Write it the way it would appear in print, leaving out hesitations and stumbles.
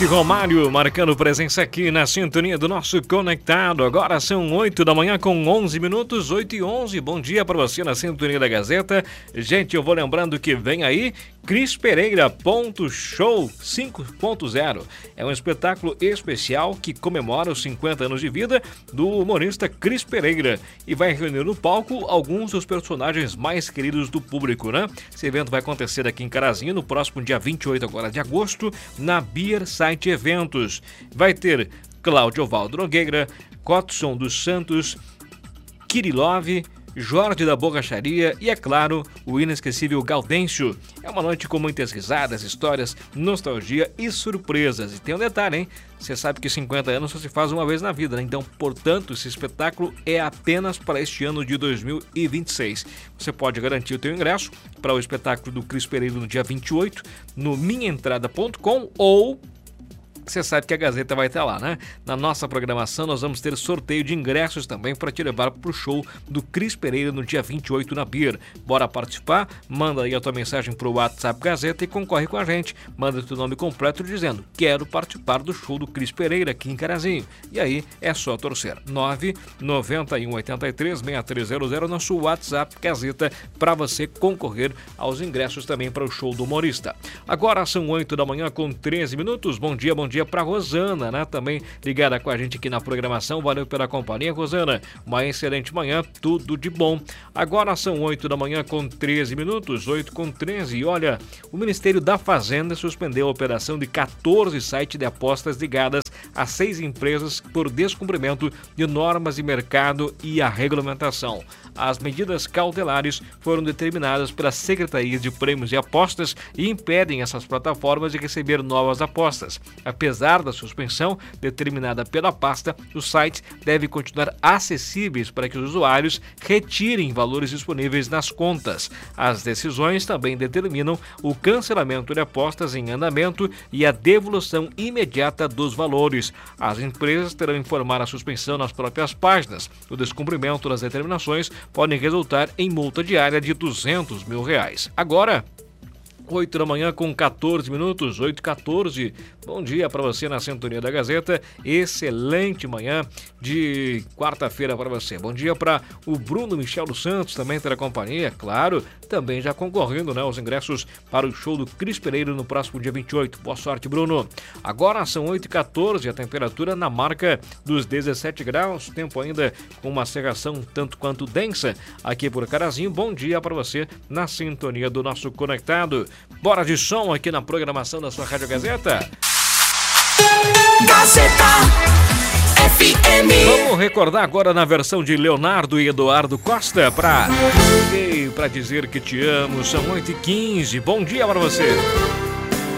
Ivete Romário marcando presença aqui na sintonia do nosso Conectado. Agora são 8 da manhã com 11 minutos, 8h11. Bom dia para você na sintonia da Gazeta. Gente, eu vou lembrando que vem aí Cris Pereira Show 5.0. É um espetáculo especial que comemora os 50 anos de vida do humorista Cris Pereira e vai reunir no palco alguns dos personagens mais queridos do público, né? Esse evento vai acontecer aqui em Carazinho no próximo dia 28 agora de agosto, na Beer Site Eventos. Vai ter Cláudio Valdo Nogueira, Cotson dos Santos, Kirilov, Jorge da Borracharia e, é claro, o inesquecível Gaudêncio. É uma noite com muitas risadas, histórias, nostalgia e surpresas. E tem um detalhe, hein? Você sabe que 50 anos só se faz uma vez na vida, né? Então, portanto, esse espetáculo é apenas para este ano de 2026. Você pode garantir o teu ingresso para o espetáculo do Cris Pereira no dia 28 no minhaentrada.com ou... Você sabe que a Gazeta vai estar lá, né? Na nossa programação nós vamos ter sorteio de ingressos também para te levar para o show do Cris Pereira no dia 28 na Beer. Bora participar? Manda aí a tua mensagem para o WhatsApp Gazeta e concorre com a gente. Manda teu nome completo dizendo: quero participar do show do Cris Pereira aqui em Carazinho. E aí é só torcer. 991836300 nosso WhatsApp Gazeta para você concorrer aos ingressos também para o show do humorista. Agora são 8 da manhã com 13 minutos. Bom dia para Rosana, né? Também ligada com a gente aqui na programação. Valeu pela companhia, Rosana. Uma excelente manhã, tudo de bom. Agora são 8 da manhã com 13 minutos, 8 com 13. E olha, o Ministério da Fazenda suspendeu a operação de 14 sites de apostas ligadas a 6 empresas por descumprimento de normas de mercado e a regulamentação. As medidas cautelares foram determinadas pela Secretaria de Prêmios e Apostas e impedem essas plataformas de receber novas apostas. Apesar da suspensão determinada pela pasta, os sites devem continuar acessíveis para que os usuários retirem valores disponíveis nas contas. As decisões também determinam o cancelamento de apostas em andamento e a devolução imediata dos valores. As empresas terão que informar a suspensão nas próprias páginas. O descumprimento das determinações pode resultar em multa diária de R$200 mil. Agora, 8 da manhã com 14 minutos, 8h14. Bom dia para você na sintonia da Gazeta. Excelente manhã de quarta-feira para você. Bom dia para o Bruno Michel dos Santos, também terá companhia, claro, também já concorrendo, né, aos ingressos para o show do Cris Pereira no próximo dia 28. Boa sorte, Bruno. Agora são 8h14, a temperatura na marca dos 17 graus, tempo ainda com uma cerração tanto quanto densa aqui por Carazinho. Bom dia para você na sintonia do nosso Conectado. Bora de som aqui na programação da sua Rádio Gazeta. Gazeta FM. Vamos recordar agora na versão de Leonardo e Eduardo Costa para dizer que te amo. São 8h15. Bom dia para você.